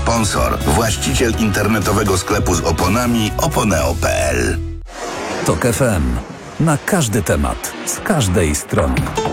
sponsor, właściciel internetowego sklepu z oponami oponeo.pl. TOK FM. Na każdy temat, z każdej strony.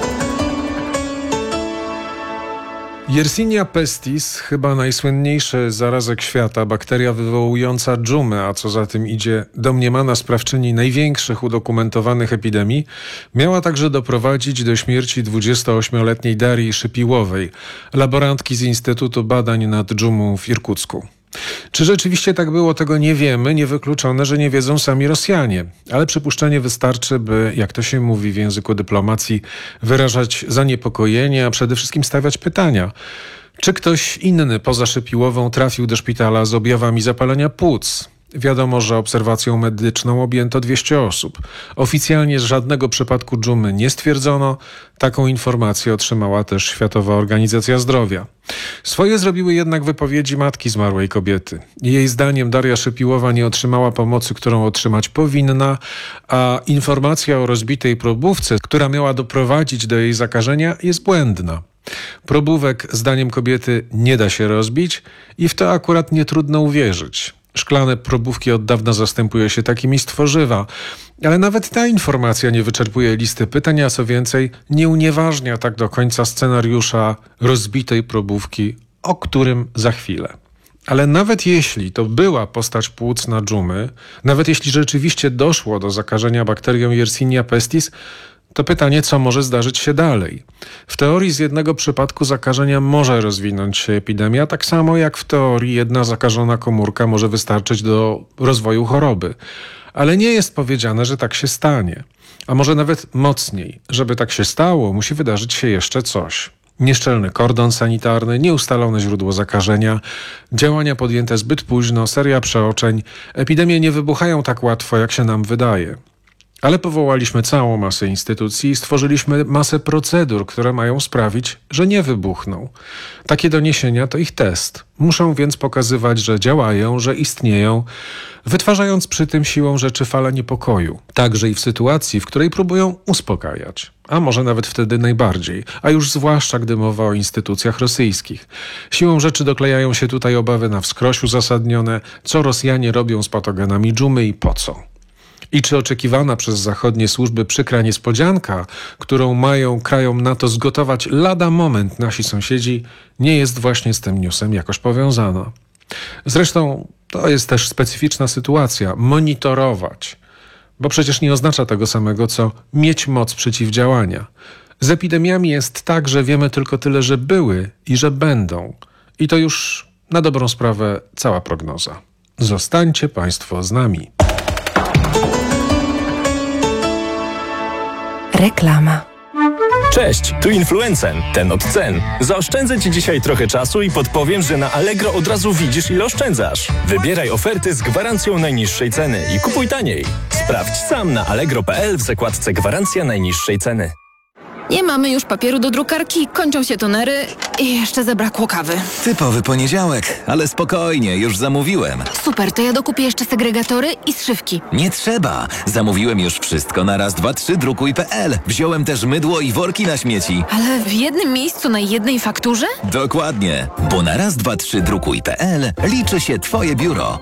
Yersinia pestis, chyba najsłynniejszy zarazek świata, bakteria wywołująca dżumę, a co za tym idzie domniemana sprawczyni największych udokumentowanych epidemii, miała także doprowadzić do śmierci 28-letniej Darii Szypiłowej, laborantki z Instytutu Badań nad Dżumą w Irkucku. Czy rzeczywiście tak było, tego nie wiemy, niewykluczone, że nie wiedzą sami Rosjanie. Ale przypuszczenie wystarczy, by, jak to się mówi w języku dyplomacji, wyrażać zaniepokojenie, a przede wszystkim stawiać pytania. Czy ktoś inny poza Szypiłową trafił do szpitala z objawami zapalenia płuc? Wiadomo, że obserwacją medyczną objęto 200 osób. Oficjalnie żadnego przypadku dżumy nie stwierdzono. Taką informację otrzymała też Światowa Organizacja Zdrowia. Swoje zrobiły jednak wypowiedzi matki zmarłej kobiety. Jej zdaniem Daria Szypiłowa nie otrzymała pomocy, którą otrzymać powinna, a informacja o rozbitej probówce, która miała doprowadzić do jej zakażenia, jest błędna. Probówek, zdaniem kobiety, nie da się rozbić i w to akurat nie trudno uwierzyć. Szklane probówki od dawna zastępuje się takimi z tworzywa, ale nawet ta informacja nie wyczerpuje listy pytań, a co więcej, nie unieważnia tak do końca scenariusza rozbitej probówki, o którym za chwilę. Ale nawet jeśli to była postać płucna dżumy, nawet jeśli rzeczywiście doszło do zakażenia bakterią Yersinia pestis, to pytanie, co może zdarzyć się dalej. W teorii z jednego przypadku zakażenia może rozwinąć się epidemia, tak samo jak w teorii jedna zakażona komórka może wystarczyć do rozwoju choroby. Ale nie jest powiedziane, że tak się stanie. A może nawet mocniej. Żeby tak się stało, musi wydarzyć się jeszcze coś. Nieszczelny kordon sanitarny, nieustalone źródło zakażenia, działania podjęte zbyt późno, seria przeoczeń. Epidemie nie wybuchają tak łatwo, jak się nam wydaje. Ale powołaliśmy całą masę instytucji i stworzyliśmy masę procedur, które mają sprawić, że nie wybuchną. Takie doniesienia to ich test. Muszą więc pokazywać, że działają, że istnieją, wytwarzając przy tym siłą rzeczy falę niepokoju. Także i w sytuacji, w której próbują uspokajać. A może nawet wtedy najbardziej, a już zwłaszcza gdy mowa o instytucjach rosyjskich. Siłą rzeczy doklejają się tutaj obawy na wskroś uzasadnione, co Rosjanie robią z patogenami dżumy i po co. I czy oczekiwana przez zachodnie służby przykra niespodzianka, którą mają krajom NATO zgotować lada moment nasi sąsiedzi, nie jest właśnie z tym newsem jakoś powiązana. Zresztą to jest też specyficzna sytuacja. Monitorować. Bo przecież nie oznacza tego samego, co mieć moc przeciwdziałania. Z epidemiami jest tak, że wiemy tylko tyle, że były i że będą. I to już na dobrą sprawę cała prognoza. Zostańcie Państwo z nami. Reklama. Cześć, tu Influencen, ten od cen. Zaoszczędzę Ci dzisiaj trochę czasu i podpowiem, że na Allegro od razu widzisz, ile oszczędzasz. Wybieraj oferty z gwarancją najniższej ceny i kupuj taniej. Sprawdź sam na allegro.pl w zakładce Gwarancja najniższej ceny. Nie mamy już papieru do drukarki, kończą się tonery i jeszcze zabrakło kawy. Typowy poniedziałek, ale spokojnie, już zamówiłem. Super, to ja dokupię jeszcze segregatory i zszywki. Nie trzeba, zamówiłem już wszystko na raz, dwa, trzy drukuj.pl. Wziąłem też mydło i worki na śmieci. Ale w jednym miejscu na jednej fakturze? Dokładnie, bo na raz, dwa, trzy drukuj.pl liczy się Twoje biuro.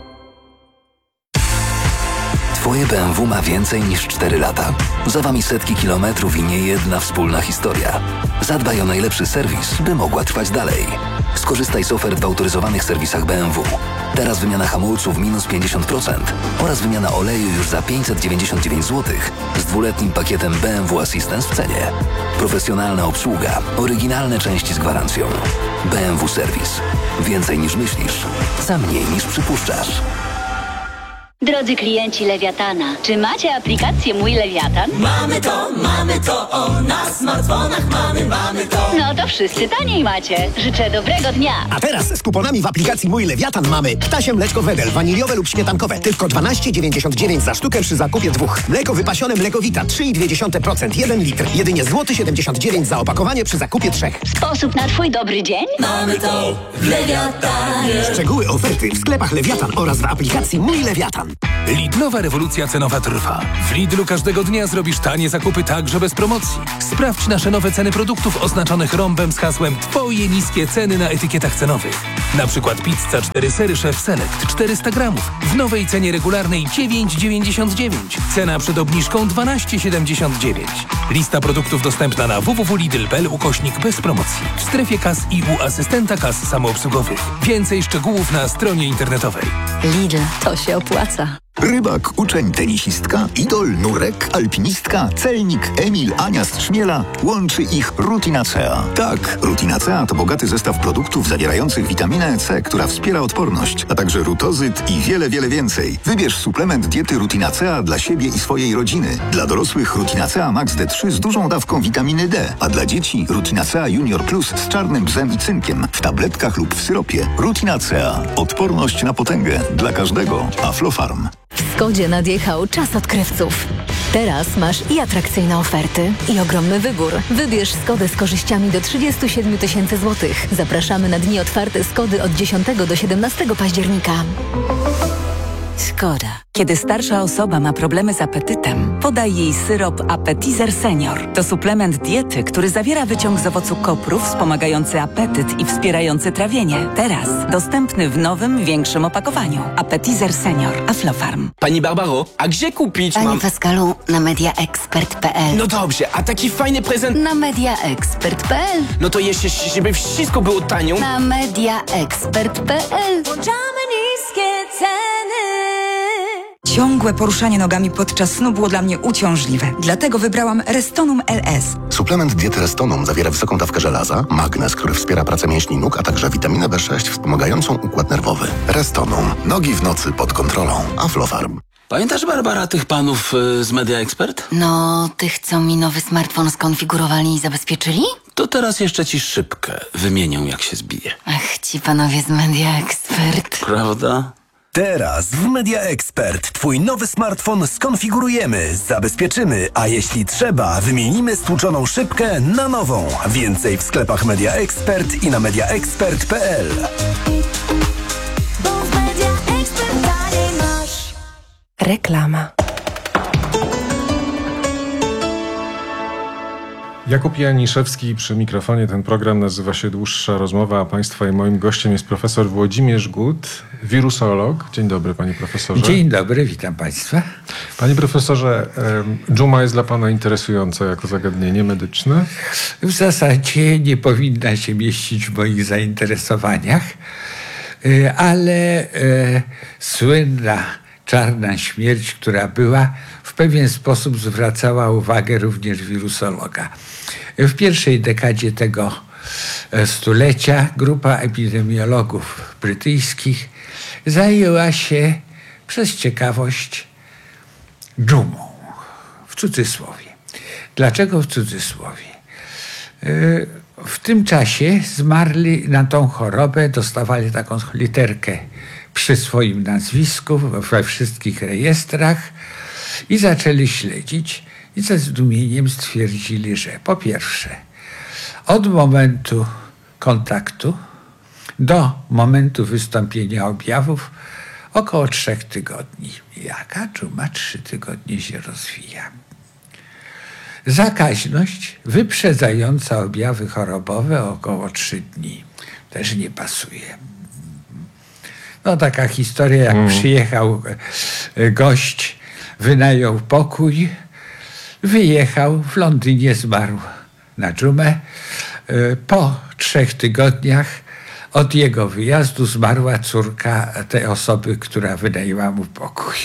Twoje BMW ma więcej niż 4 lata. Za Wami setki kilometrów i niejedna wspólna historia. Zadbaj o najlepszy serwis, by mogła trwać dalej. Skorzystaj z ofert w autoryzowanych serwisach BMW. Teraz wymiana hamulców minus 50% oraz wymiana oleju już za 599 zł z 2-letnim pakietem BMW Assistance w cenie. Profesjonalna obsługa, oryginalne części z gwarancją. BMW Serwis. Więcej niż myślisz, za mniej niż przypuszczasz. Drodzy klienci Lewiatana, czy macie aplikację Mój Lewiatan? Mamy to, o, na smartfonach mamy to. No to wszyscy taniej macie. Życzę dobrego dnia. A teraz z kuponami w aplikacji Mój Lewiatan mamy ptasie mleczko Wedel, waniliowe lub śmietankowe. Tylko 12,99 za sztukę przy zakupie 2. Mleko wypasione Mlekowita 3,2%, 1 litr. Jedynie złoty 79 za opakowanie przy zakupie 3. Sposób na Twój dobry dzień? Mamy to w Lewiatanie. Szczegóły oferty w sklepach Lewiatan oraz w aplikacji Mój Lewiatan. Lidlowa rewolucja cenowa trwa. W Lidlu każdego dnia zrobisz tanie zakupy także bez promocji. Sprawdź nasze nowe ceny produktów oznaczonych rąbem z hasłem Twoje niskie ceny na etykietach cenowych. Na przykład pizza 4 sery Chef Select 400 gramów w nowej cenie regularnej 9,99. Cena przed obniżką 12,79. Lista produktów dostępna na www.lidl.pl / bez promocji. W strefie kas i u asystenta kas samoobsługowych. Więcej szczegółów na stronie internetowej. Lidl, to się opłaca. Rybak, uczeń, tenisistka, idol, nurek, alpinistka, celnik, Emil, Ania z Trzmiela. Łączy ich Rutinacea. Tak, Rutinacea to bogaty zestaw produktów zawierających witaminę C, która wspiera odporność, a także rutozyt i wiele, wiele więcej. Wybierz suplement diety Rutinacea dla siebie i swojej rodziny. Dla dorosłych Rutinacea Max D3 z dużą dawką witaminy D, a dla dzieci Rutinacea Junior Plus z czarnym bzem i cynkiem w tabletkach lub w syropie. Rutinacea. Odporność na potęgę. Dla każdego. Aflofarm. W Skodzie nadjechał czas odkrywców. Teraz masz i atrakcyjne oferty, i ogromny wybór. Wybierz Skodę z korzyściami do 37 000 złotych. Zapraszamy na dni otwarte Skody od 10 do 17 października. Skoda. Kiedy starsza osoba ma problemy z apetytem, podaj jej syrop Appetizer Senior. To suplement diety, który zawiera wyciąg z owocu koprów wspomagający apetyt i wspierający trawienie. Teraz dostępny w nowym, większym opakowaniu. Appetizer Senior. Aflofarm. Pani Barbaro, a gdzie kupić Panie Pascalu, na mediaexpert.pl. No dobrze, a taki fajny prezent... Na mediaexpert.pl. No to jeszcze, żeby wszystko było tanio... Na mediaexpert.pl. Włączamy niskie ceny. Ciągłe poruszanie nogami podczas snu było dla mnie uciążliwe. Dlatego wybrałam Restonum LS. Suplement diety Restonum zawiera wysoką dawkę żelaza, magnez, który wspiera pracę mięśni nóg, a także witaminę B6 wspomagającą układ nerwowy. Restonum. Nogi w nocy pod kontrolą. Aflofarm. Pamiętasz, Barbara, tych panów z Media Expert? No, tych, co mi nowy smartfon skonfigurowali i zabezpieczyli? To teraz jeszcze ci szybkę wymienią, jak się zbije. Ach, ci panowie z Media Expert. Prawda? Teraz w Media Expert Twój nowy smartfon skonfigurujemy, zabezpieczymy, a jeśli trzeba, wymienimy stłuczoną szybkę na nową. Więcej w sklepach Media Expert i na mediaexpert.pl. Bo w Media Expert taniej masz. Reklama. Jakub Janiszewski przy mikrofonie. Ten program nazywa się Dłuższa Rozmowa, a Państwa i moim gościem jest profesor Włodzimierz Gut, wirusolog. Dzień dobry, panie profesorze. Dzień dobry, witam Państwa. Panie profesorze, dżuma jest dla pana interesująca jako zagadnienie medyczne? W zasadzie nie powinna się mieścić w moich zainteresowaniach, ale słynna czarna śmierć, która była, w pewien sposób zwracała uwagę również wirusologa. W pierwszej dekadzie tego stulecia grupa epidemiologów brytyjskich zajęła się przez ciekawość dżumą, w cudzysłowie. Dlaczego w cudzysłowie? W tym czasie zmarli na tą chorobę, dostawali taką literkę przy swoim nazwisku we wszystkich rejestrach i zaczęli śledzić i ze zdumieniem stwierdzili, że po pierwsze od momentu kontaktu do momentu wystąpienia objawów około 3 tygodni. Jaka dżuma 3 tygodnie się rozwija? Zakaźność wyprzedzająca objawy chorobowe około 3 dni. Też nie pasuje. No taka historia, jak przyjechał gość, wynajął pokój, wyjechał, w Londynie zmarł na dżumę. Po 3 tygodniach od jego wyjazdu zmarła córka tej osoby, która wynajęła mu pokój.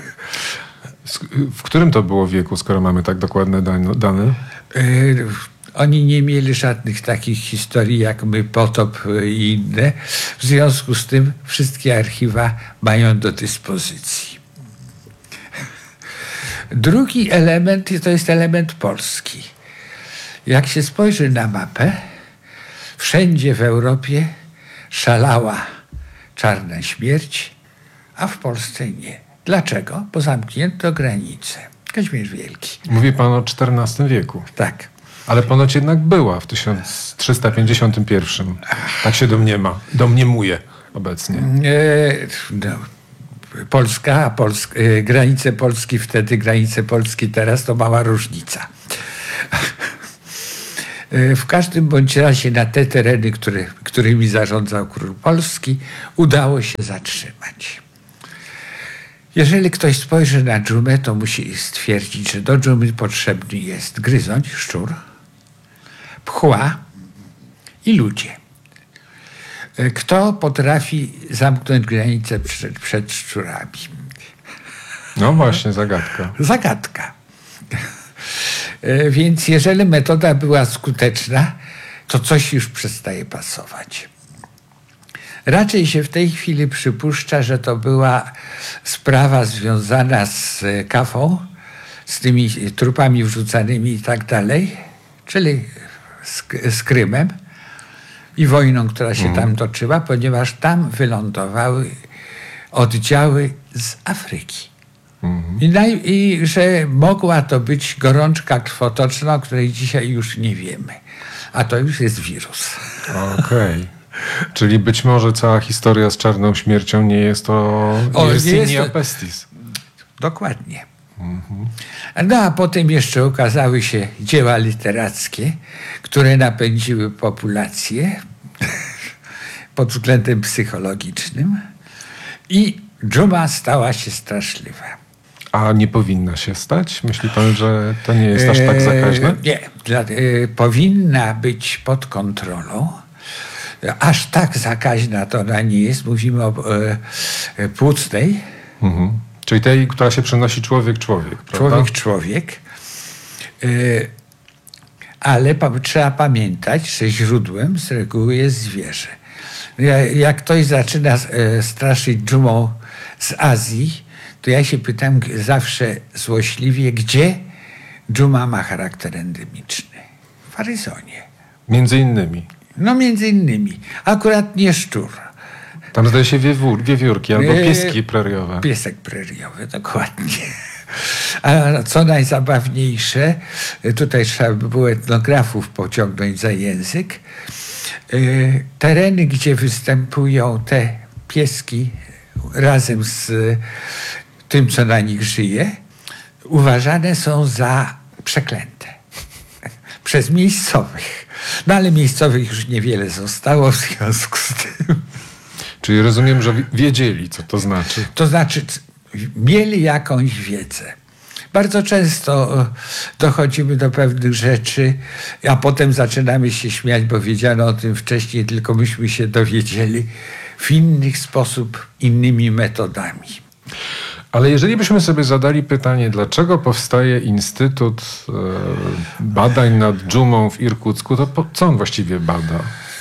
W którym to było wieku, skoro mamy tak dokładne dane? Oni nie mieli żadnych takich historii jak my, potop i inne. W związku z tym wszystkie archiwa mają do dyspozycji. Drugi element to jest element polski. Jak się spojrzy na mapę, wszędzie w Europie szalała czarna śmierć, a w Polsce nie. Dlaczego? Bo zamknięto granice. Kazimierz Wielki. Mówi pan o XIV wieku. Tak. Ale ponoć jednak była w 1351. Tak się domniemuje obecnie. Polska, a granice Polski wtedy, granice Polski teraz to mała różnica. W każdym bądź razie na te tereny, którymi zarządzał król Polski, udało się zatrzymać. Jeżeli ktoś spojrzy na dżumę, to musi stwierdzić, że do dżumy potrzebny jest gryzoń, szczur, pchła i ludzie. Kto potrafi zamknąć granicę przed szczurami? No właśnie, zagadka. Zagadka. Więc jeżeli metoda była skuteczna, to coś już przestaje pasować. Raczej się w tej chwili przypuszcza, że to była sprawa związana z kafą, z tymi trupami wrzucanymi i tak dalej, czyli z Krymem i wojną, która się tam toczyła, ponieważ tam wylądowały oddziały z Afryki. I że mogła to być gorączka krwotoczna, o której dzisiaj już nie wiemy. A to już jest wirus. Okej. Czyli być może cała historia z czarną śmiercią nie jest to Yersinia pestis. Dokładnie. No a potem jeszcze ukazały się dzieła literackie, które napędziły populację pod względem psychologicznym i dżuma stała się straszliwa. A nie powinna się stać? Myśli pan, że to nie jest aż tak zakaźne? Nie. Powinna być pod kontrolą. Aż tak zakaźna to ona nie jest. Mówimy o płucnej. Czyli tej, która się przenosi człowiek-człowiek, prawda? Człowiek-człowiek. Ale trzeba pamiętać, że źródłem z reguły jest zwierzę. Jak ktoś zaczyna straszyć dżumą z Azji, to ja się pytam zawsze złośliwie, gdzie dżuma ma charakter endemiczny? W Aryzonie. Między innymi. No między innymi. Akurat nie szczur. Tam zdaje się wiewiórki albo pieski preriowe. Piesek preriowy, dokładnie. A co najzabawniejsze, tutaj trzeba by było etnografów pociągnąć za język, tereny, gdzie występują te pieski razem z tym, co na nich żyje, uważane są za przeklęte przez miejscowych. No ale miejscowych już niewiele zostało w związku z tym. Czyli rozumiem, że wiedzieli, co to znaczy. To znaczy, mieli jakąś wiedzę. Bardzo często dochodzimy do pewnych rzeczy, a potem zaczynamy się śmiać, bo wiedziano o tym wcześniej, tylko myśmy się dowiedzieli w inny sposób, innymi metodami. Ale jeżeli byśmy sobie zadali pytanie, dlaczego powstaje Instytut Badań nad Dżumą w Irkucku, to co on właściwie bada?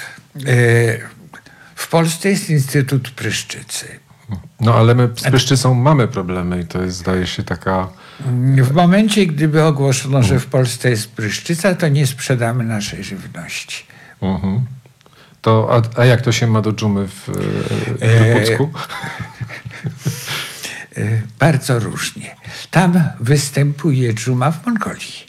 W Polsce jest Instytut Pryszczycy. No ale my z Pryszczycą mamy problemy i to jest, zdaje się, taka... W momencie, gdyby ogłoszono, że w Polsce jest pryszczyca, to nie sprzedamy naszej żywności. To, a jak to się ma do dżumy w Irkucku? Bardzo różnie. Tam występuje dżuma w Mongolii.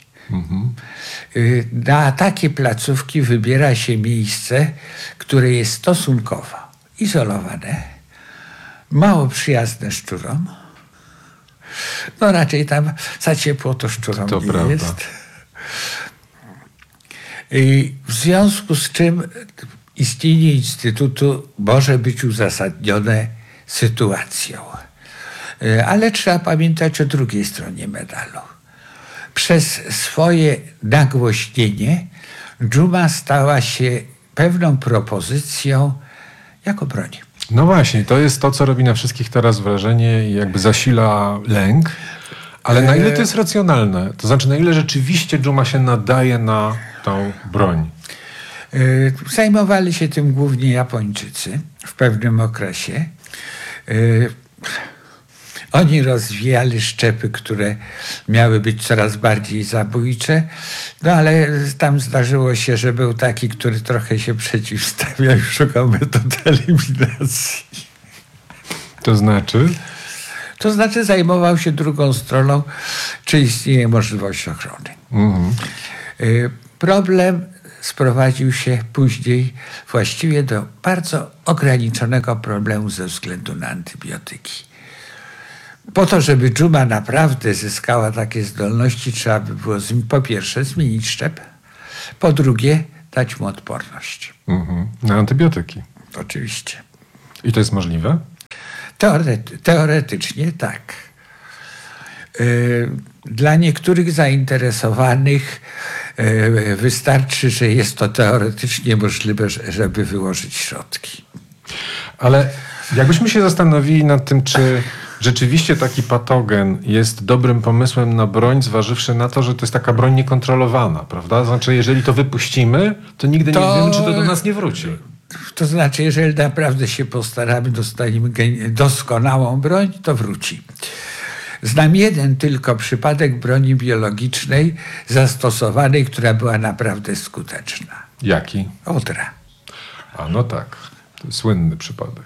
Na takie placówki wybiera się miejsce, które jest stosunkowo izolowane, mało przyjazne szczurom. No raczej tam za ciepło to szczurom to nie prawda. jest. I w związku z czym istnienie Instytutu może być uzasadnione sytuacją. Ale trzeba pamiętać o drugiej stronie medalu. Przez swoje nagłośnienie dżuma stała się pewną propozycją jako broń. No właśnie, to jest to, co robi na wszystkich teraz wrażenie i jakby zasila lęk. Ale na ile to jest racjonalne? To znaczy, na ile rzeczywiście dżuma się nadaje na tą broń? Zajmowali się tym głównie Japończycy w pewnym okresie. Oni rozwijali szczepy, które miały być coraz bardziej zabójcze, no ale tam zdarzyło się, że był taki, który trochę się przeciwstawiał i szukał metod eliminacji. To znaczy? To znaczy zajmował się drugą stroną, czy istnieje możliwość ochrony. Problem sprowadził się później właściwie do bardzo ograniczonego problemu ze względu na antybiotyki. Po to, żeby dżuma naprawdę zyskała takie zdolności, trzeba by było po pierwsze zmienić szczep, po drugie dać mu odporność. Na antybiotyki. Oczywiście. I to jest możliwe? Teoretycznie tak. Dla niektórych zainteresowanych wystarczy, że jest to teoretycznie możliwe, żeby wyłożyć środki. Ale jakbyśmy się zastanowili nad tym, czy rzeczywiście taki patogen jest dobrym pomysłem na broń, zważywszy na to, że to jest taka broń niekontrolowana, prawda? Znaczy, jeżeli to wypuścimy, to nigdy nie wiemy, czy to do nas nie wróci. To znaczy, jeżeli naprawdę się postaramy, dostaniemy doskonałą broń, to wróci. Znam jeden tylko przypadek broni biologicznej zastosowanej, która była naprawdę skuteczna. Jaki? Odra. A no tak, to słynny przypadek.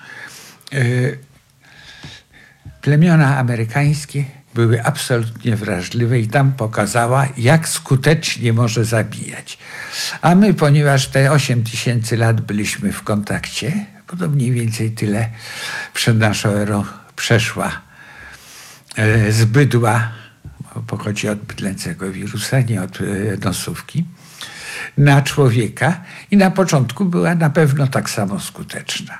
Plemiona amerykańskie były absolutnie wrażliwe i tam pokazała, jak skutecznie może zabijać. A my, ponieważ te 8000 lat byliśmy w kontakcie, bo to mniej więcej tyle przed naszą erą przeszła z bydła, pochodzi od bydlęcego wirusa, nie od nosówki, na człowieka i na początku była na pewno tak samo skuteczna.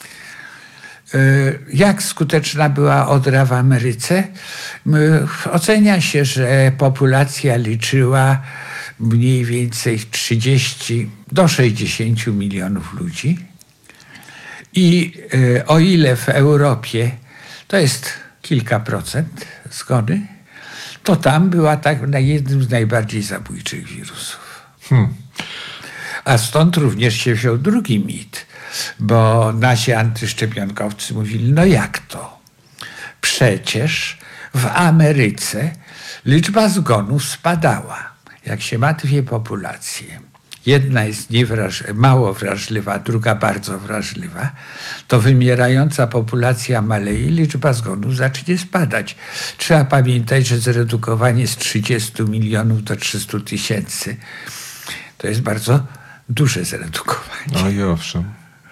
Jak skuteczna była odra w Ameryce? Ocenia się, że populacja liczyła mniej więcej 30 do 60 milionów ludzi. I o ile w Europie to jest kilka procent zgony, to tam była tak na jednym z najbardziej zabójczych wirusów. A stąd również się wziął drugi mit, bo nasi antyszczepionkowcy mówili, no jak to? Przecież w Ameryce liczba zgonów spadała. Jak się ma dwie populacje, jedna jest mało wrażliwa, druga bardzo wrażliwa, to wymierająca populacja maleje, liczba zgonów zacznie spadać. Trzeba pamiętać, że zredukowanie z 30 milionów do 300 000 to jest bardzo duże zredukowanie. Oj, owszem.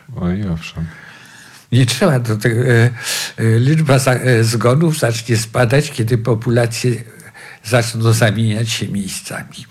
Nie trzeba do tego. Liczba zgonów zacznie spadać, kiedy populacje zaczną zamieniać się miejscami.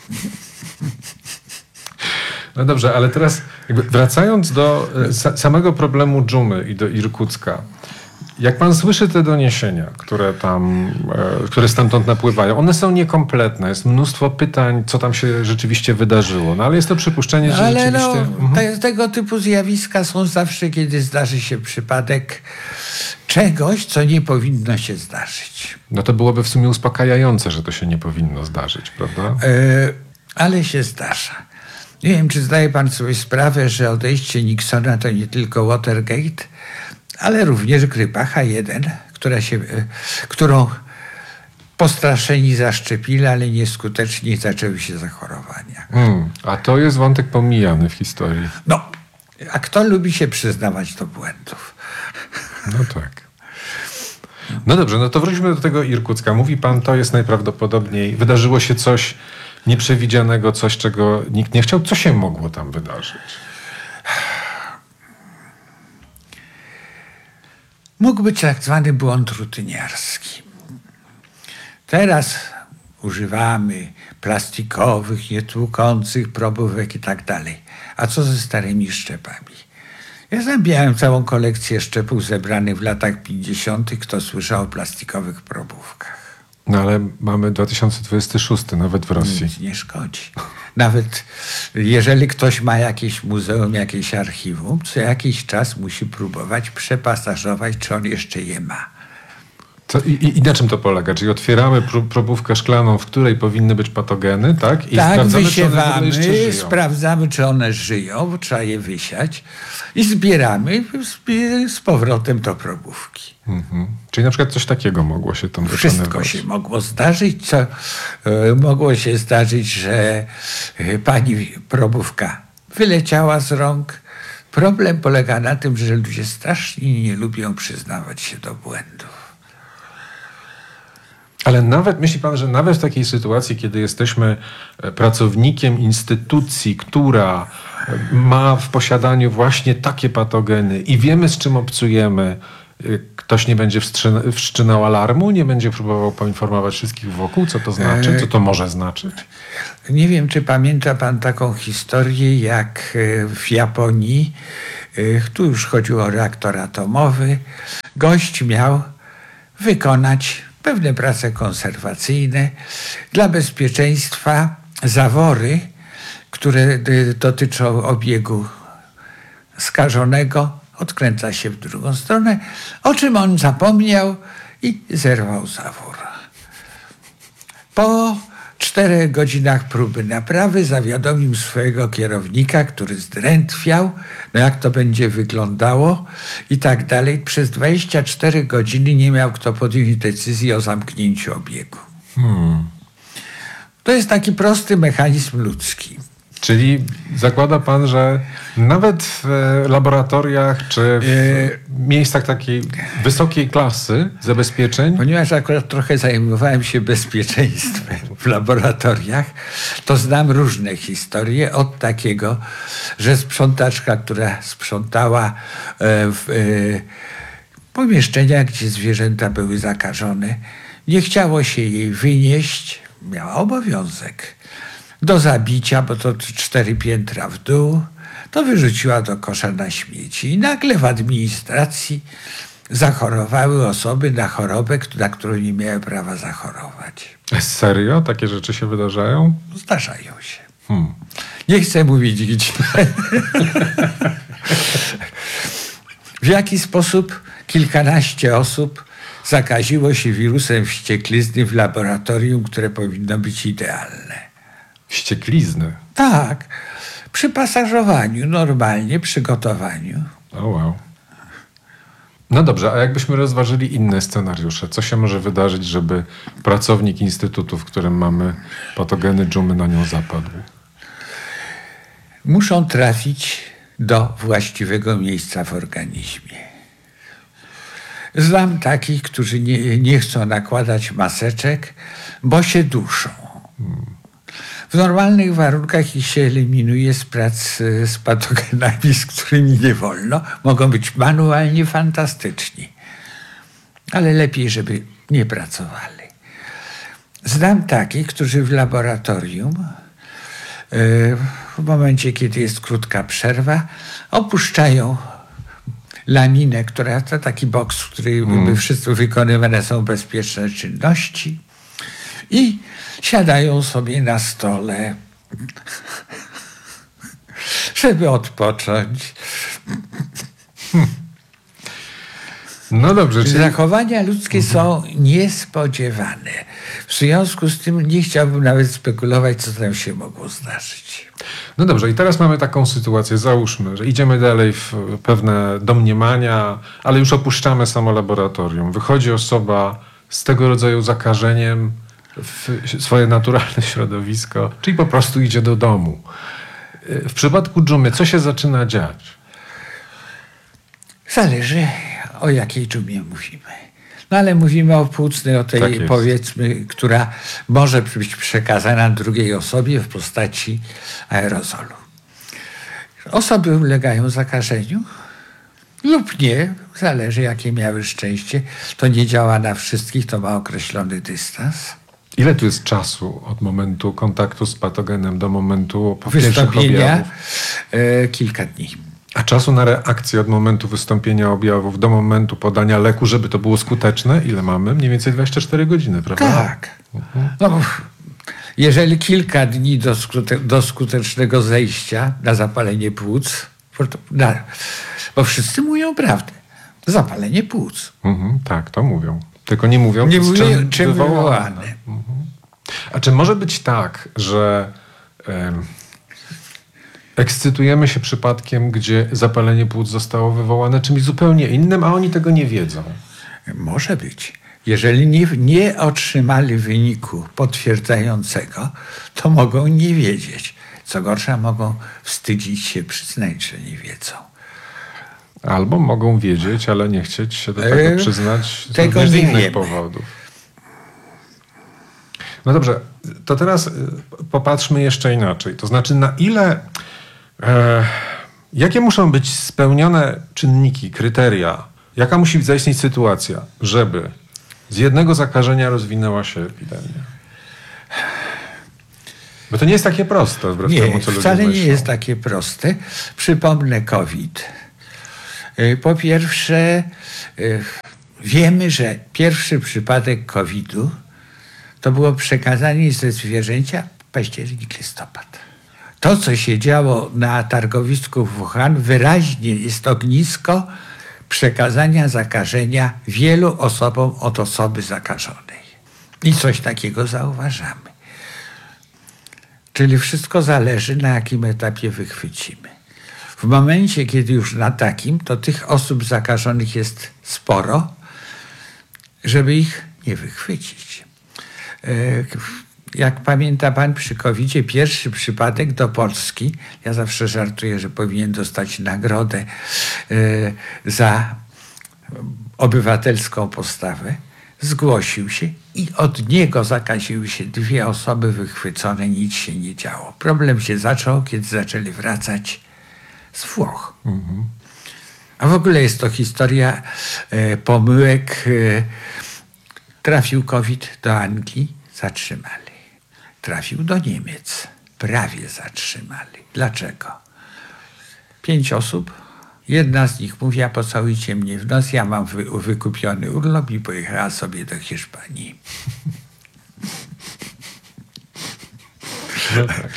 No dobrze, ale teraz wracając do samego problemu dżumy i do Irkucka. Jak pan słyszy te doniesienia, które stamtąd napływają, one są niekompletne. Jest mnóstwo pytań, co tam się rzeczywiście wydarzyło. No ale jest to przypuszczenie, że rzeczywiście... Tego typu zjawiska są zawsze, kiedy zdarzy się przypadek czegoś, co nie powinno się zdarzyć. No to byłoby w sumie uspokajające, że to się nie powinno zdarzyć, prawda? Ale się zdarza. Nie wiem, czy zdaje pan sobie sprawę, że odejście Nixona to nie tylko Watergate, ale również grypa H1, którą postraszeni zaszczepili, ale nieskutecznie zaczęły się zachorowania. A to jest wątek pomijany w historii. No, a kto lubi się przyznawać do błędów? No tak. No dobrze, no to wróćmy do tego Irkucka. Mówi pan, to jest najprawdopodobniej, wydarzyło się coś nieprzewidzianego, coś, czego nikt nie chciał. Co się mogło tam wydarzyć? Mógł być tak zwany błąd rutyniarski. Teraz używamy plastikowych, nietłukących probówek i tak dalej. A co ze starymi szczepami? Ja zabijałem całą kolekcję szczepów zebranych w latach 50. Kto słyszał o plastikowych probówkach? No ale mamy 2026, nawet w Rosji. Nic nie szkodzi. Nawet jeżeli ktoś ma jakieś muzeum, jakieś archiwum, co jakiś czas musi próbować przepasażować, czy on jeszcze je ma. I na czym to polega? Czyli otwieramy probówkę szklaną, w której powinny być patogeny, tak? I sprawdzamy, wysiewamy, czy one jeszcze żyją. Sprawdzamy, czy one żyją, bo trzeba je wysiać i zbieramy z powrotem do probówki. Czyli na przykład coś takiego mogło się tam wykonywać. Wszystko się mogło zdarzyć. Mogło się zdarzyć, że pani probówka wyleciała z rąk. Problem polega na tym, że ludzie strasznie nie lubią przyznawać się do błędów. Ale myśli pan, że nawet w takiej sytuacji, kiedy jesteśmy pracownikiem instytucji, która ma w posiadaniu właśnie takie patogeny i wiemy, z czym obcujemy, ktoś nie będzie wszczynał alarmu, nie będzie próbował poinformować wszystkich wokół, co to znaczy, co to może znaczyć? Nie wiem, czy pamięta pan taką historię, jak w Japonii, tu już chodziło o reaktor atomowy, gość miał wykonać pewne prace konserwacyjne. Dla bezpieczeństwa zawory, które dotyczą obiegu skażonego, odkręca się w drugą stronę, o czym on zapomniał i zerwał zawór. Po 4 godzinach próby naprawy zawiadomił swojego kierownika, który zdrętwiał, jak to będzie wyglądało i tak dalej. Przez 24 godziny nie miał kto podjąć decyzji o zamknięciu obiegu. To jest taki prosty mechanizm ludzki. Czyli zakłada pan, że nawet w laboratoriach czy w miejscach takiej wysokiej klasy zabezpieczeń... Ponieważ akurat trochę zajmowałem się bezpieczeństwem w laboratoriach, to znam różne historie. Od takiego, że sprzątaczka, która sprzątała w pomieszczeniach, gdzie zwierzęta były zakażone, nie chciało się jej wynieść, miała obowiązek do zabicia, bo to 4 piętra w dół, to wyrzuciła do kosza na śmieci. I nagle w administracji zachorowały osoby na chorobę, na którą nie miały prawa zachorować. Serio? Takie rzeczy się wydarzają? Zdarzają się. Nie chcę mówić gdzie. W jaki sposób kilkanaście osób zakaziło się wirusem wścieklizny w laboratorium, które powinno być idealne. Wścieklizny? Tak. Przy pasażowaniu, normalnie, przygotowaniu. O wow. No dobrze, a jakbyśmy rozważyli inne scenariusze? Co się może wydarzyć, żeby pracownik instytutu, w którym mamy patogeny dżumy, na nią zapadł? Muszą trafić do właściwego miejsca w organizmie. Znam takich, którzy nie chcą nakładać maseczek, bo się duszą. W normalnych warunkach ich się eliminuje z prac z patogenami, z którymi nie wolno. Mogą być manualnie fantastyczni. Ale lepiej, żeby nie pracowali. Znam takich, którzy w laboratorium w momencie, kiedy jest krótka przerwa, opuszczają laminę, która to taki boks, w którym wszystko wykonywane są bezpieczne czynności i siadają sobie na stole, żeby odpocząć. No dobrze. Czyli... Zachowania ludzkie są niespodziewane. W związku z tym nie chciałbym nawet spekulować, co tam się mogło zdarzyć. No dobrze, i teraz mamy taką sytuację, załóżmy, że idziemy dalej w pewne domniemania, ale już opuszczamy samo laboratorium. Wychodzi osoba z tego rodzaju zakażeniem w swoje naturalne środowisko, czyli po prostu idzie do domu. W przypadku dżumy, co się zaczyna dziać? Zależy, o jakiej dżumie mówimy. No ale mówimy o płucnej, o tej Tak powiedzmy, która może być przekazana drugiej osobie w postaci aerozolu. Osoby ulegają zakażeniu lub nie, zależy jakie miały szczęście. To nie działa na wszystkich, to ma określony dystans. Ile tu jest czasu od momentu kontaktu z patogenem do momentu pierwszych wystąpienia? objawów? Kilka dni. A czasu na reakcję od momentu wystąpienia objawów do momentu podania leku, żeby to było skuteczne? Ile mamy? Mniej więcej 24 godziny, prawda? Tak. No, jeżeli kilka dni do skutecznego zejścia na zapalenie płuc, bo wszyscy mówią prawdę. Zapalenie płuc. Tak, to mówią. Tylko nie mówią, czym wywołane. A czy może być tak, że ekscytujemy się przypadkiem, gdzie zapalenie płuc zostało wywołane czymś zupełnie innym, a oni tego nie wiedzą? Może być. Jeżeli nie otrzymali wyniku potwierdzającego, to mogą nie wiedzieć. Co gorsza, mogą wstydzić się, przyznać, że nie wiedzą. Albo mogą wiedzieć, ale nie chcieć się do tego przyznać tego z nie innych wiemy. powodów. No dobrze, to teraz popatrzmy jeszcze inaczej. To znaczy, na ile... jakie muszą być spełnione czynniki, kryteria Jaka musi zaistnieć sytuacja, żeby z jednego zakażenia rozwinęła się epidemia? Bo to nie jest takie proste. Wbrew temu, co wcale ludzie nie jest takie proste. Przypomnę COVID. Po pierwsze, wiemy, że pierwszy przypadek COVID-u to było przekazanie ze zwierzęcia październik, listopad. To, co się działo na targowisku w Wuhan, wyraźnie jest ognisko przekazania zakażenia wielu osobom od osoby zakażonej. I coś takiego zauważamy. Czyli wszystko zależy, na jakim etapie wychwycimy. W momencie, kiedy już na takim, to tych osób zakażonych jest sporo, żeby ich nie wychwycić. Jak pamięta pan, przy COVID-zie pierwszy przypadek do Polski, ja zawsze żartuję, że powinien dostać nagrodę za obywatelską postawę, zgłosił się i od niego zakaziły się 2 osoby wychwycone, nic się nie działo. Problem się zaczął, kiedy zaczęli wracać z Włoch. A w ogóle jest to historia pomyłek. Trafił COVID do Anglii, zatrzymali. Trafił do Niemiec, prawie zatrzymali. Dlaczego? 5 osób, jedna z nich mówi, a pocałujcie mnie w nos, ja mam wykupiony urlop i pojechała sobie do Hiszpanii. No tak.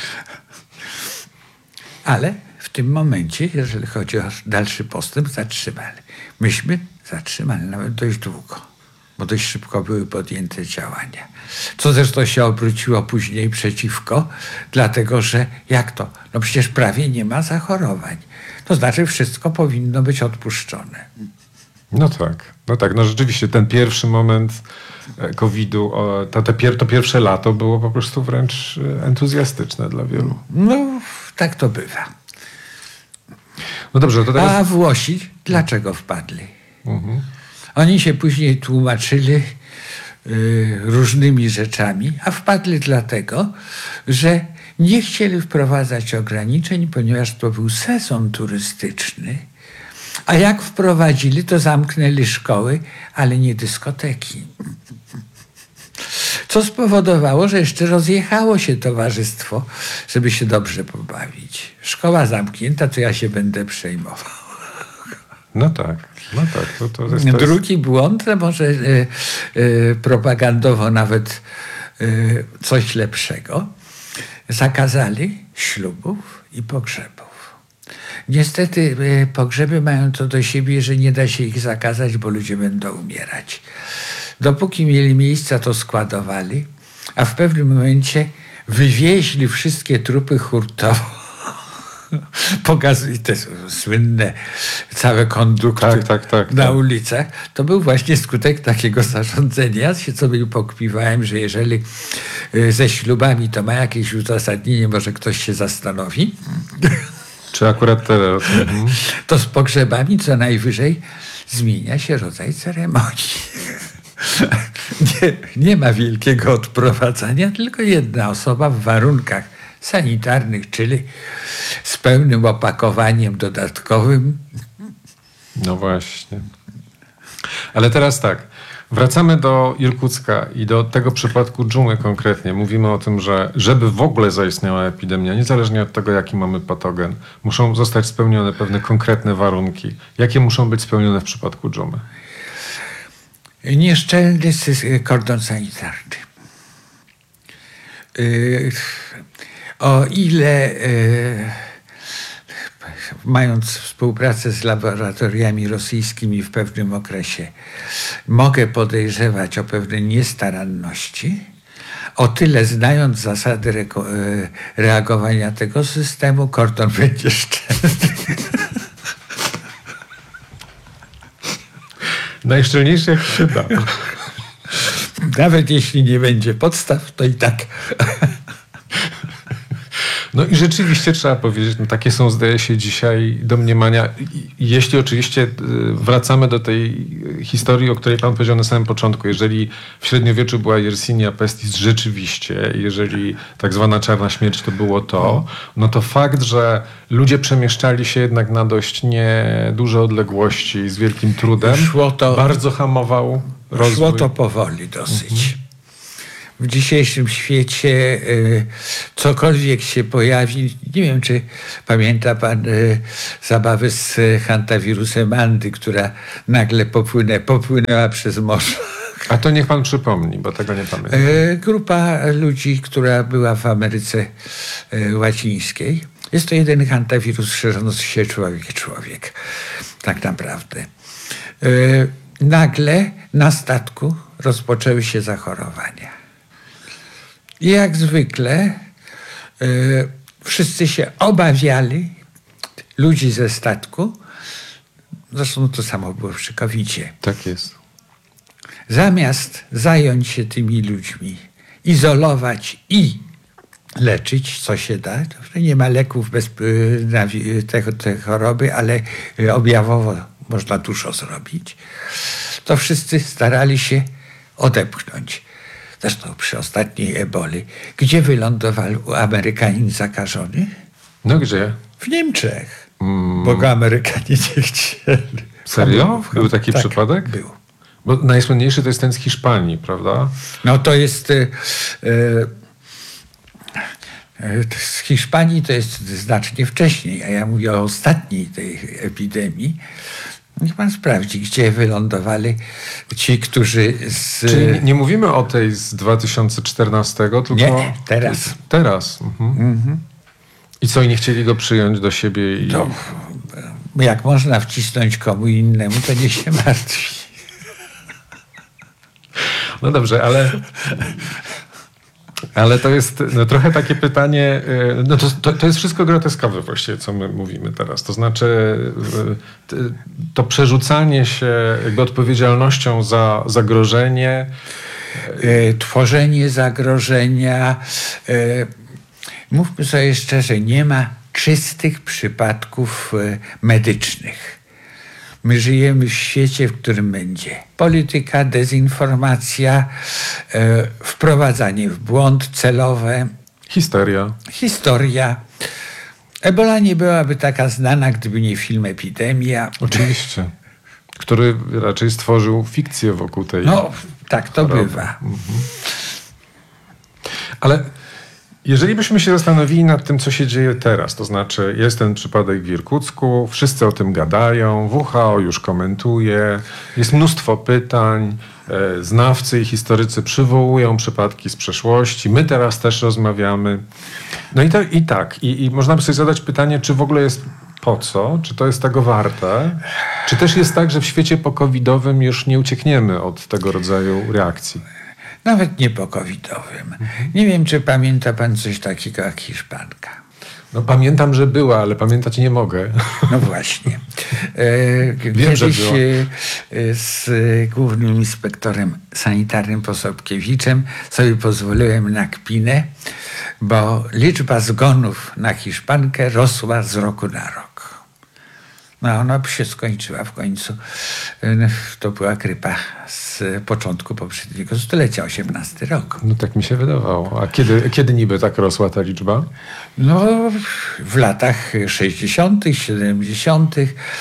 Ale w tym momencie, jeżeli chodzi o dalszy postęp, zatrzymali. Myśmy zatrzymali nawet dość długo, bo dość szybko były podjęte działania. Co zresztą się obróciło później przeciwko, dlatego że jak to? No przecież prawie nie ma zachorowań. To znaczy wszystko powinno być odpuszczone. No tak, no rzeczywiście ten pierwszy moment COVID-u, to pierwsze lato było po prostu wręcz entuzjastyczne dla wielu. No, tak to bywa. No dobrze, to teraz... A Włosi dlaczego wpadli? Oni się później tłumaczyli różnymi rzeczami, a wpadli dlatego, że nie chcieli wprowadzać ograniczeń, ponieważ to był sezon turystyczny, a jak wprowadzili, to zamknęli szkoły, ale nie dyskoteki. Co spowodowało, że jeszcze rozjechało się towarzystwo, żeby się dobrze pobawić. Szkoła zamknięta, to ja się będę przejmował. No tak. To jest... Drugi błąd, może propagandowo nawet coś lepszego. Zakazali ślubów i pogrzebów. Niestety pogrzeby mają to do siebie, że nie da się ich zakazać, bo ludzie będą umierać. Dopóki mieli miejsca, to składowali, a w pewnym momencie wywieźli wszystkie trupy hurtowo. Pokazują te słynne całe kondukty na ulicach. To był właśnie skutek takiego zarządzenia. Ja się sobie pokpiwałem, że jeżeli ze ślubami to ma jakieś uzasadnienie, może ktoś się zastanowi. Czy akurat teraz? To z pogrzebami co najwyżej zmienia się rodzaj ceremonii. Nie ma wielkiego odprowadzania, tylko jedna osoba w warunkach sanitarnych, czyli z pełnym opakowaniem dodatkowym. No właśnie. Ale teraz tak, wracamy do Irkucka i do tego przypadku dżumy konkretnie. Mówimy o tym, że żeby w ogóle zaistniała epidemia, niezależnie od tego, jaki mamy patogen, muszą zostać spełnione pewne konkretne warunki. Jakie muszą być spełnione w przypadku dżumy? Nieszczelny kordon sanitarny. O ile mając współpracę z laboratoriami rosyjskimi w pewnym okresie mogę podejrzewać o pewne niestaranności, o tyle znając zasady reagowania tego systemu, kordon będzie szczelny. Najszczelniejszy jak się da. Nawet jeśli nie będzie podstaw, to i tak. No i rzeczywiście trzeba powiedzieć, no takie są, zdaje się, dzisiaj domniemania. Jeśli oczywiście wracamy do tej historii, o której pan powiedział na samym początku, jeżeli w średniowieczu była Yersinia pestis rzeczywiście, jeżeli tak zwana czarna śmierć to było to, no to fakt, że ludzie przemieszczali się jednak na dość nieduże odległości z wielkim trudem, bardzo hamował rozwój. Szło to powoli dosyć. W dzisiejszym świecie cokolwiek się pojawi, nie wiem, czy pamięta pan zabawy z hantawirusem Andy, która nagle popłynęła przez morze. A to niech pan przypomni, bo tego nie pamiętam. Grupa ludzi, która była w Ameryce Łacińskiej. Jest to jeden hantawirus szerzący się człowiek. Tak naprawdę. Nagle na statku rozpoczęły się zachorowania. I jak zwykle wszyscy się obawiali ludzi ze statku. Zresztą to samo było przy COVID-zie. Tak jest. Zamiast zająć się tymi ludźmi, izolować i leczyć, co się da, to nie ma leków na te choroby, ale objawowo można dużo zrobić, to wszyscy starali się odepchnąć. Zresztą przy ostatniej eboli, gdzie wylądował Amerykanin zakażony? No gdzie? W Niemczech. Bo go Amerykanie nie chcieli. Serio? Był taki przypadek? Był. Bo najsłynniejszy to jest ten z Hiszpanii, prawda? No to jest... z Hiszpanii to jest znacznie wcześniej, a ja mówię o ostatniej tej epidemii. Niech pan sprawdzi, gdzie wylądowali ci, którzy z... Czyli nie mówimy o tej z 2014, tylko... Nie, teraz. Teraz. I co, i nie chcieli go przyjąć do siebie? I... To, jak można wcisnąć komu innemu, to niech się martwi. No dobrze, ale to jest trochę takie pytanie, no to jest wszystko groteskowe właściwie, co my mówimy teraz. To znaczy to przerzucanie się jakby odpowiedzialnością za zagrożenie. Tworzenie zagrożenia. Mówmy sobie szczerze, nie ma czystych przypadków medycznych. My żyjemy w świecie, w którym będzie polityka, dezinformacja, wprowadzanie w błąd celowe. Historia. Ebola nie byłaby taka znana, gdyby nie film Epidemia. Oczywiście. Który raczej stworzył fikcję wokół tej... No, tak to bywa. Ale... Jeżeli byśmy się zastanowili nad tym, co się dzieje teraz, to znaczy jest ten przypadek w Irkucku, wszyscy o tym gadają, WHO już komentuje, jest mnóstwo pytań, znawcy i historycy przywołują przypadki z przeszłości, my teraz też rozmawiamy. No i można by sobie zadać pytanie, czy w ogóle jest po co, czy to jest tego warte, czy też jest tak, że w świecie po-covidowym już nie uciekniemy od tego rodzaju reakcji. Nawet nie po covidowym. Nie wiem, czy pamięta pan coś takiego jak Hiszpanka. No pamiętam, że była, ale pamiętać nie mogę. No właśnie. Wiem, że była. Z głównym inspektorem sanitarnym Posobkiewiczem sobie pozwoliłem na kpinę, bo liczba zgonów na Hiszpankę rosła z roku na rok. No ona się skończyła w końcu. To była grypa z początku poprzedniego stulecia, 18 rok. No tak mi się wydawało. A kiedy niby tak rosła ta liczba? No w latach 60., 70.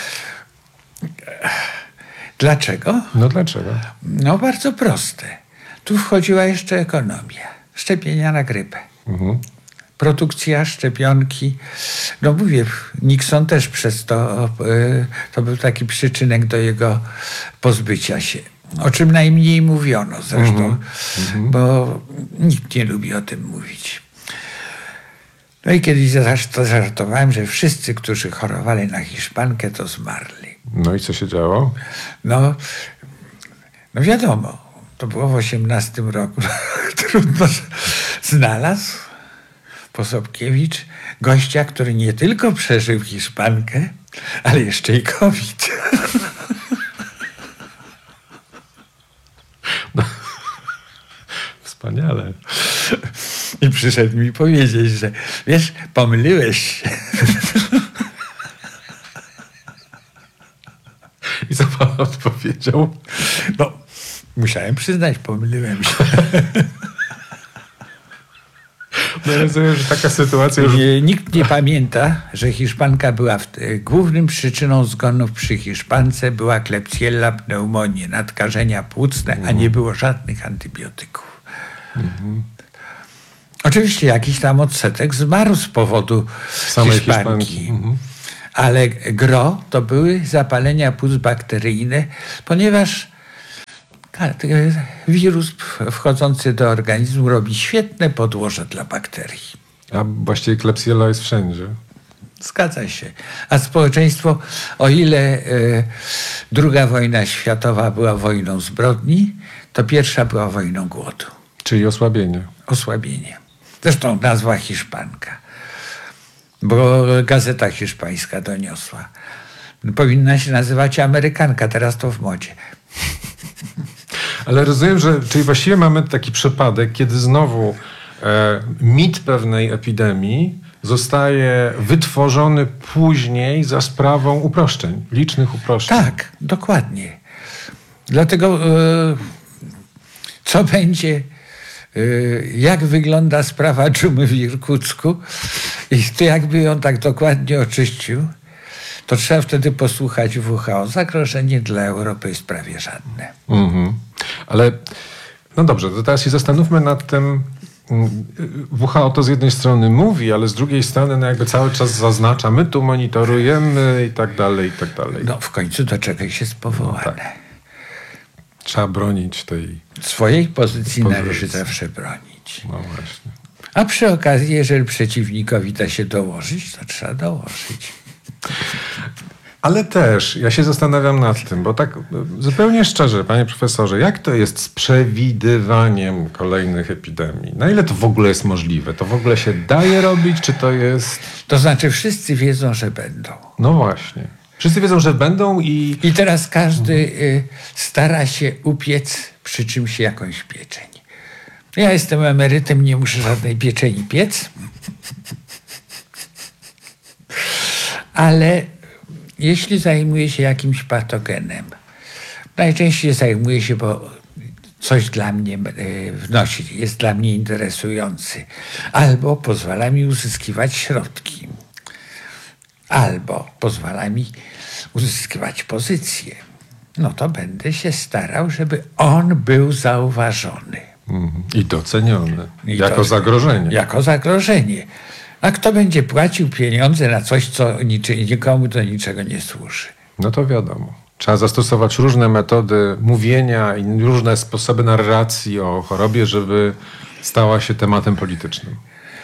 Dlaczego? No dlaczego? No bardzo proste. Tu wchodziła jeszcze ekonomia. Szczepienia na grypę. Produkcja, szczepionki. No mówię, Nixon też przez to był taki przyczynek do jego pozbycia się. O czym najmniej mówiono zresztą, bo nikt nie lubi o tym mówić. No i kiedyś zażartowałem, że wszyscy, którzy chorowali na Hiszpankę, to zmarli. No i co się działo? No wiadomo, to było w 18 roku. Trudno znalazł Posobkiewicz gościa, który nie tylko przeżył Hiszpankę, ale jeszcze i COVID. No. Wspaniale. I przyszedł mi powiedzieć, że wiesz, pomyliłeś się. I co pan odpowiedział? No, musiałem przyznać, pomyliłem się. No rozumiem, że taka sytuacja już... Nikt nie pamięta, że Hiszpanka była głównym przyczyną zgonów przy Hiszpance była Klebsiella pneumoniae, nadkażenia płucne, a nie było żadnych antybiotyków. Oczywiście jakiś tam odsetek zmarł z powodu samej Hiszpanki. Ale gro to były zapalenia płuc bakteryjne, ponieważ wirus wchodzący do organizmu robi świetne podłoże dla bakterii. A właściwie Klebsiella jest wszędzie. Zgadza się. A społeczeństwo, o ile II wojna światowa była wojną zbrodni, to pierwsza była wojną głodu. Czyli osłabienie. Osłabienie. Zresztą nazwa Hiszpanka. Bo gazeta hiszpańska doniosła. Powinna się nazywać Amerykanka, teraz to w modzie. Ale rozumiem, że czyli właściwie mamy taki przypadek, kiedy znowu mit pewnej epidemii zostaje wytworzony później za sprawą uproszczeń, licznych uproszczeń. Tak, dokładnie. Dlatego co będzie, jak wygląda sprawa dżumy w Irkucku i to jakby ją tak dokładnie oczyścił, to trzeba wtedy posłuchać WHO. Zagrożenie dla Europy jest prawie żadne. Ale no dobrze, to teraz się zastanówmy nad tym. WHO to z jednej strony mówi, ale z drugiej strony no jakby cały czas zaznacza, my tu monitorujemy i tak dalej, i tak dalej. No w końcu do czegoś jest powołane. No, tak. Trzeba bronić tej... Swojej pozycji należy zawsze bronić. No właśnie. A przy okazji, jeżeli przeciwnikowi da się dołożyć, to trzeba dołożyć. Ale też ja się zastanawiam nad tym, bo tak zupełnie szczerze, panie profesorze, jak to jest z przewidywaniem kolejnych epidemii? Na ile to w ogóle jest możliwe? To w ogóle się daje robić, czy to jest... To znaczy wszyscy wiedzą, że będą. No właśnie. Wszyscy wiedzą, że będą i... I teraz każdy stara się upiec przy czymś jakąś pieczeń. Ja jestem emerytem, nie muszę żadnej pieczeni piec. Ale jeśli zajmuję się jakimś patogenem, najczęściej zajmuję się, bo coś dla mnie wnosi, jest dla mnie interesujący, albo pozwala mi uzyskiwać środki, albo pozwala mi uzyskiwać pozycję, no to będę się starał, żeby on był zauważony. I doceniony. Jako zagrożenie. Jako zagrożenie. A kto będzie płacił pieniądze na coś, co nikomu do niczego nie służy? No to wiadomo. Trzeba zastosować różne metody mówienia i różne sposoby narracji o chorobie, żeby stała się tematem politycznym.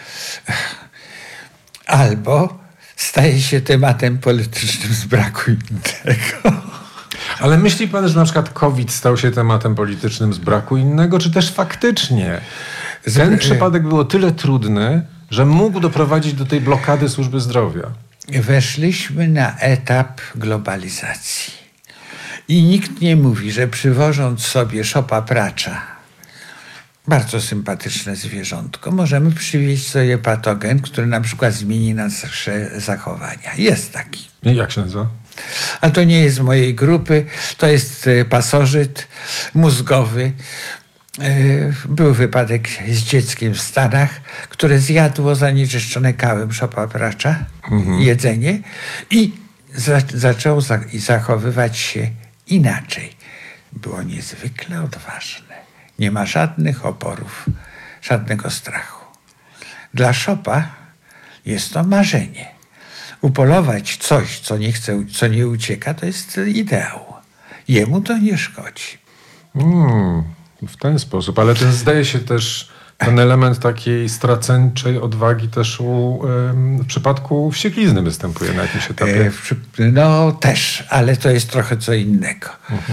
Albo staje się tematem politycznym z braku innego. Ale myśli pan, że na przykład COVID stał się tematem politycznym z braku innego, czy też faktycznie ten przypadek był o tyle trudny, że mógł doprowadzić do tej blokady służby zdrowia? Weszliśmy na etap globalizacji. I nikt nie mówi, że przywożąc sobie szopa pracza, bardzo sympatyczne zwierzątko, możemy przywieźć sobie patogen, który na przykład zmieni nasze zachowania. Jest taki. I jak się nazywa? A to nie jest z mojej grupy, to jest pasożyt mózgowy. Był wypadek z dzieckiem w Stanach, które zjadło zanieczyszczone kałem szopa pracza, jedzenie i zaczęło zachowywać się inaczej. Było niezwykle odważne. Nie ma żadnych oporów, żadnego strachu. Dla szopa jest to marzenie. Upolować coś, co nie chce, co nie ucieka, to jest ideał. Jemu to nie szkodzi. W ten sposób, ale ten zdaje się też ten element takiej straceńczej odwagi też w przypadku wścieklizny występuje na jakimś etapie. No też, ale to jest trochę co innego.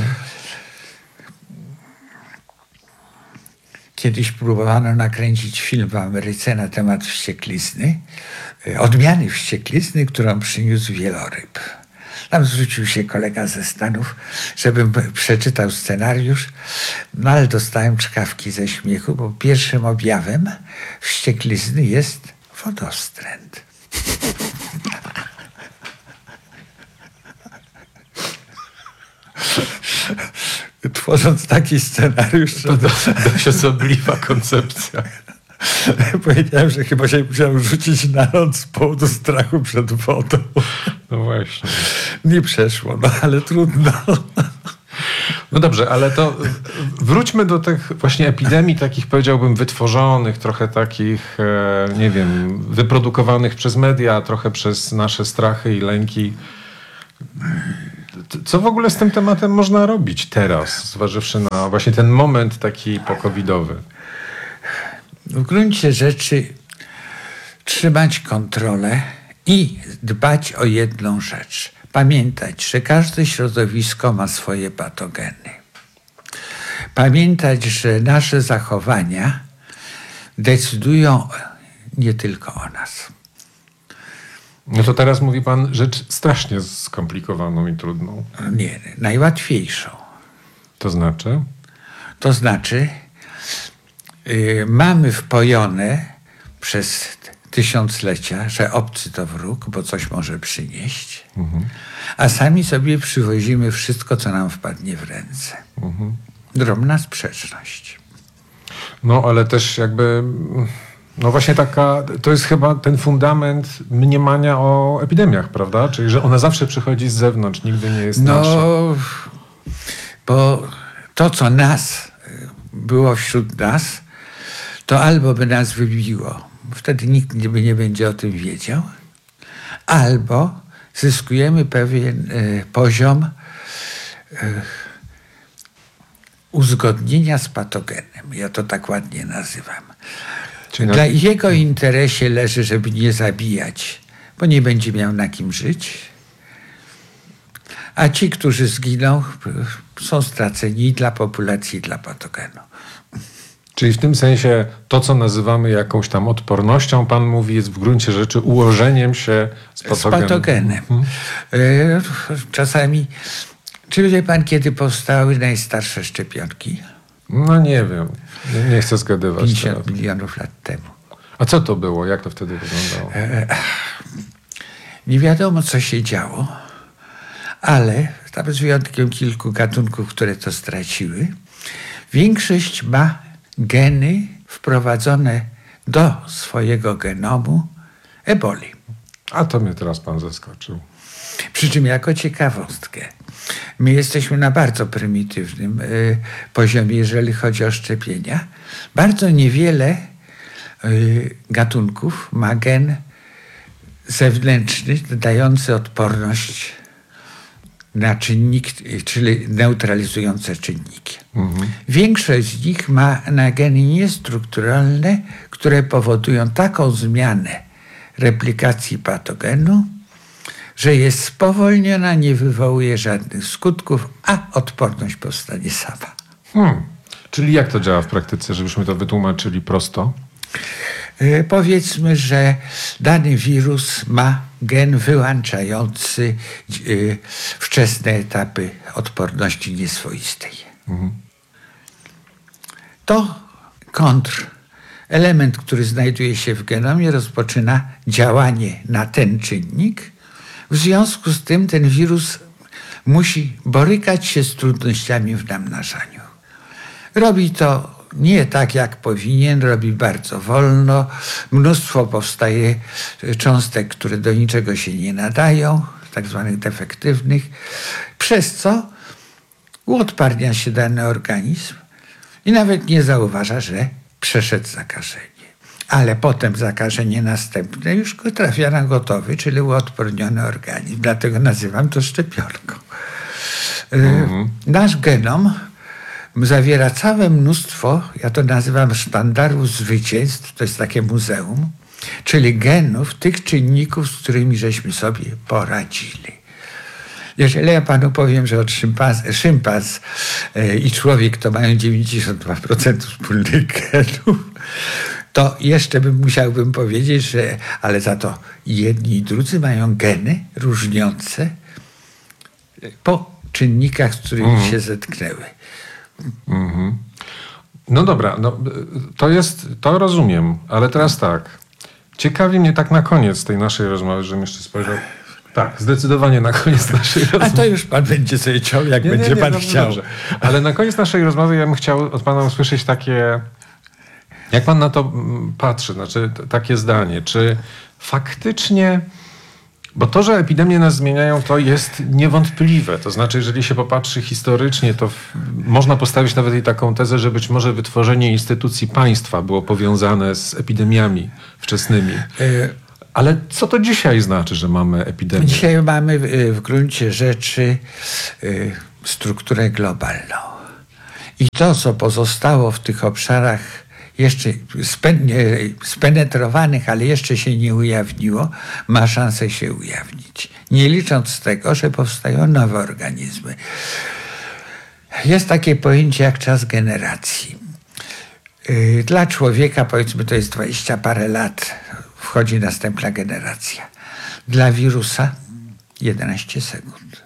Kiedyś próbowano nakręcić film w Ameryce na temat wścieklizny, odmiany wścieklizny, którą przyniósł wieloryb. Tam zwrócił się kolega ze Stanów, żebym przeczytał scenariusz, no ale dostałem czkawki ze śmiechu, bo pierwszym objawem wścieklizny jest wodostręt. Tworząc taki scenariusz... To dość osobliwa koncepcja. Powiedziałem, że chyba się musiałem rzucić na noc z powodu strachu przed wodą. No właśnie. Nie przeszło, no ale trudno. No dobrze, ale to wróćmy do tych właśnie epidemii takich, powiedziałbym, wytworzonych, trochę takich, nie wiem, wyprodukowanych przez media, trochę przez nasze strachy i lęki. Co w ogóle z tym tematem można robić teraz, zważywszy na właśnie ten moment taki pokowidowy? W gruncie rzeczy trzymać kontrolę i dbać o jedną rzecz. Pamiętać, że każde środowisko ma swoje patogeny. Pamiętać, że nasze zachowania decydują nie tylko o nas. No to teraz mówi pan rzecz strasznie skomplikowaną i trudną. Nie, najłatwiejszą. To znaczy? To znaczy, mamy wpojone przez tysiąclecia, że obcy to wróg, bo coś może przynieść, a sami sobie przywozimy wszystko, co nam wpadnie w ręce. Drobna sprzeczność. No, ale też jakby... No właśnie to jest chyba ten fundament mniemania o epidemiach, prawda? Czyli, że ona zawsze przychodzi z zewnątrz, nigdy nie jest nasza. No, bo to, co było wśród nas, to albo by nas wybiło, wtedy nikt nie będzie o tym wiedział, albo zyskujemy pewien poziom uzgodnienia z patogenem. Ja to tak ładnie nazywam. Dla jego interesie leży, żeby nie zabijać, bo nie będzie miał na kim żyć. A ci, którzy zginą, są straceni i dla populacji, i dla patogenu. Czyli w tym sensie to, co nazywamy jakąś tam odpornością, pan mówi, jest w gruncie rzeczy ułożeniem się z patogenem. Czasami... Czy wie pan, kiedy powstały najstarsze szczepionki? No nie wiem. Nie chcę zgadywać. 50 milionów lat temu. A co to było? Jak to wtedy wyglądało? Nie wiadomo, co się działo, ale tam z wyjątkiem kilku gatunków, które to straciły, większość ma geny wprowadzone do swojego genomu eboli. A to mnie teraz pan zaskoczył. Przy czym jako ciekawostkę. My jesteśmy na bardzo prymitywnym poziomie, jeżeli chodzi o szczepienia. Bardzo niewiele gatunków ma gen zewnętrzny dający odporność na czynnik, czyli neutralizujące czynniki. Większość z nich ma na geny niestrukturalne, które powodują taką zmianę replikacji patogenu, że jest spowolniona, nie wywołuje żadnych skutków, a odporność powstanie sama. Czyli jak to działa w praktyce, żebyśmy to wytłumaczyli prosto? Powiedzmy, że dany wirus ma gen wyłączający wczesne etapy odporności nieswoistej. To element, który znajduje się w genomie, rozpoczyna działanie na ten czynnik. W związku z tym ten wirus musi borykać się z trudnościami w namnażaniu. Robi to nie tak, jak powinien, robi bardzo wolno. Mnóstwo powstaje cząstek, które do niczego się nie nadają, tak zwanych defektywnych, przez co uodparnia się dany organizm i nawet nie zauważa, że przeszedł zakażenie. Ale potem zakażenie następne już go trafia na gotowy, czyli uodporniony organizm. Dlatego nazywam to szczepionką. Nasz genom zawiera całe mnóstwo, ja to nazywam sztandarów zwycięstw, to jest takie muzeum, czyli genów tych czynników, z którymi żeśmy sobie poradzili. Jeżeli ja panu powiem, że od szympans i człowiek to mają 92% wspólnych genów, to jeszcze musiałbym powiedzieć, że ale za to jedni i drudzy mają geny różniące po czynnikach, z którymi się zetknęły. No dobra, to rozumiem, ale teraz tak. Ciekawi mnie tak na koniec tej naszej rozmowy, żebym jeszcze spojrzał. Tak, zdecydowanie na koniec naszej rozmowy. A to już pan będzie sobie chciał, jak będzie pan chciał. Dobrze. Ale na koniec naszej rozmowy ja bym chciał od pana usłyszeć takie... Jak pan na to patrzy? Znaczy takie zdanie. Czy faktycznie... Bo to, że epidemie nas zmieniają, to jest niewątpliwe. To znaczy, jeżeli się popatrzy historycznie, to można postawić nawet i taką tezę, że być może wytworzenie instytucji państwa było powiązane z epidemiami wczesnymi. Ale co to dzisiaj znaczy, że mamy epidemię? Dzisiaj mamy w gruncie rzeczy strukturę globalną. I to, co pozostało w tych obszarach jeszcze spenetrowanych, ale jeszcze się nie ujawniło, ma szansę się ujawnić. Nie licząc tego, że powstają nowe organizmy. Jest takie pojęcie jak czas generacji. Dla człowieka, powiedzmy, to jest 20 parę lat, wchodzi następna generacja. Dla wirusa 11 sekund.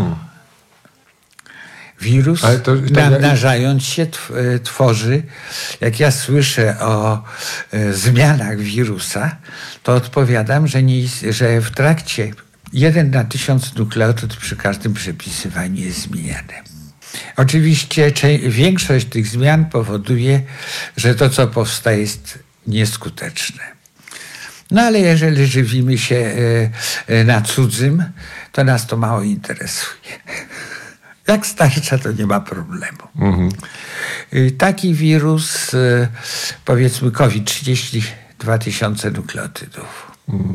Wirus, namnażając się, tworzy. Jak ja słyszę o zmianach wirusa, to odpowiadam, że w trakcie 1 na 1000 nukleotyd przy każdym przepisywaniu jest zmieniane. Oczywiście większość tych zmian powoduje, że to, co powstaje, jest nieskuteczne. No ale jeżeli żywimy się na cudzym, to nas to mało interesuje. Jak starcza, to nie ma problemu. Taki wirus, powiedzmy COVID, 32 000 nukleotydów.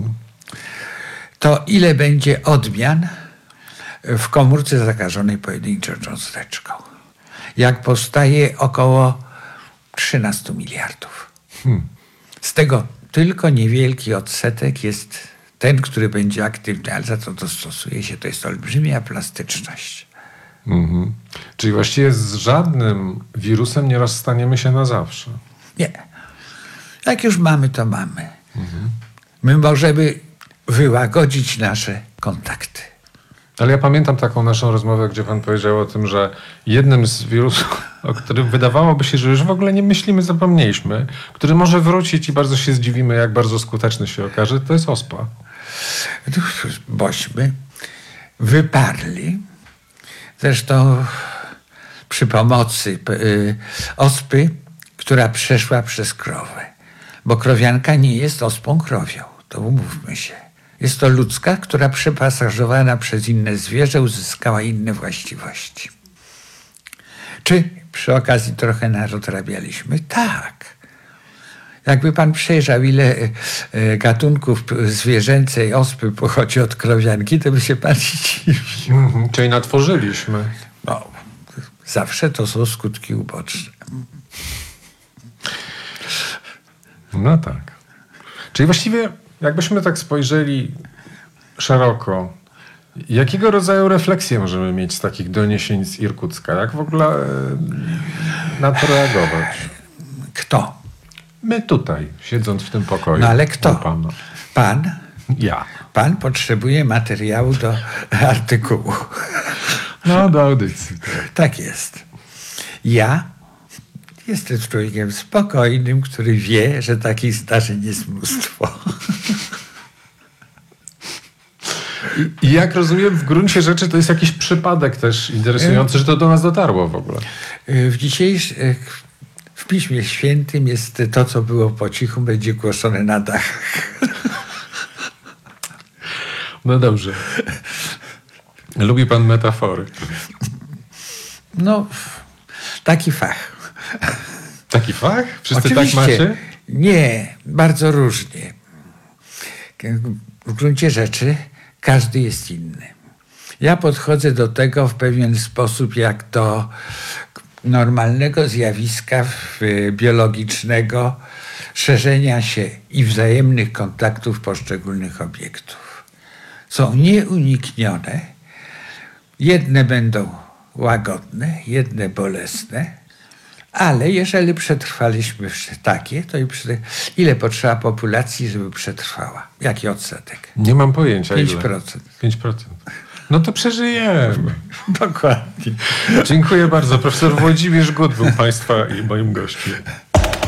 To ile będzie odmian w komórce zakażonej pojedynczą cząsteczką? Jak powstaje około 13 miliardów. Z tego tylko niewielki odsetek jest ten, który będzie aktywny, ale za to dostosuje się. To jest olbrzymia plastyczność. Czyli właściwie z żadnym wirusem nie rozstaniemy się na zawsze. Nie. Jak już mamy, to mamy. My możemy wyłagodzić nasze kontakty. Ale ja pamiętam taką naszą rozmowę, gdzie pan powiedział o tym, że jednym z wirusów, o którym wydawałoby się, że już w ogóle nie myślimy, zapomnieliśmy, który może wrócić i bardzo się zdziwimy, jak bardzo skuteczny się okaże, to jest ospa. Bośmy wyparli, zresztą przy pomocy ospy, która przeszła przez krowę. Bo krowianka nie jest ospą krowią, to umówmy się. Jest to ludzka, która przepasażowana przez inne zwierzę uzyskała inne właściwości. Czy przy okazji trochę narodrabialiśmy? Tak. Jakby pan przejrzał, ile gatunków zwierzęcej ospy pochodzi od krowianki, to by się pan zdziwił. Czyli natworzyliśmy. No, zawsze to są skutki uboczne. No tak. Czyli właściwie, jakbyśmy tak spojrzeli szeroko, jakiego rodzaju refleksje możemy mieć z takich doniesień z Irkucka? Jak w ogóle na to reagować? Kto? My tutaj, siedząc w tym pokoju. No ale kto? Pana. Pan? Ja. Pan potrzebuje materiału do artykułu. No, do audycji. Tak jest. Ja jestem człowiekiem spokojnym, który wie, że takich zdarzeń jest mnóstwo. I jak rozumiem, w gruncie rzeczy to jest jakiś przypadek też interesujący, że to do nas dotarło w ogóle. W Piśmie Świętym jest to, co było po cichu, będzie głoszone na dachach. No dobrze. Lubi pan metafory. No, taki fach. Taki fach? Wszyscy Oczywiście, tak macie? Nie, bardzo różnie. W gruncie rzeczy każdy jest inny. Ja podchodzę do tego w pewien sposób jak do normalnego zjawiska biologicznego szerzenia się i wzajemnych kontaktów poszczególnych obiektów. Są nieuniknione. Jedne będą łagodne, jedne bolesne, ale jeżeli przetrwaliśmy takie, to ile potrzeba populacji, żeby przetrwała? Jaki odsetek? Nie mam pojęcia. 5%. 5%. No to przeżyjemy. Dokładnie. Dziękuję bardzo. Profesor Włodzimierz Gut był Państwa i moim gościem.